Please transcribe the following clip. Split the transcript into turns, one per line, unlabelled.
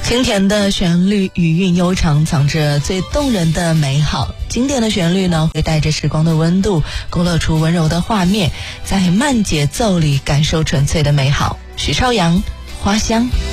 清甜的旋律，余韵悠长，藏着最动人的美好。经典的旋律呢，会带着时光的温度，勾勒出温柔的画面，在慢节奏里感受纯粹的美好。许绍洋，花香。